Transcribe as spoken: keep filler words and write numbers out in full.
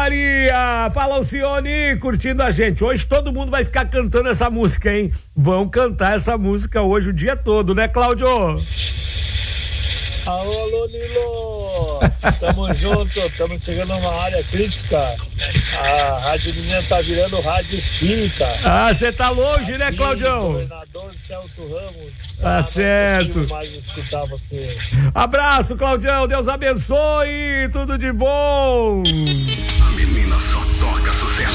Maria! Fala, Alcione, curtindo a gente. Hoje todo mundo vai ficar cantando essa música, hein? Vão cantar essa música hoje o dia todo, né, Cláudio? Alô, alô, Nilo! Tamo junto, estamos chegando numa área crítica. A Rádio Menina tá virando rádio espírita. Ah, você tá longe, aqui, né, Claudião? Governador Celso Ramos. Tá ah, certo. Mais escutar você. Abraço, Claudião, Deus abençoe, tudo de bom!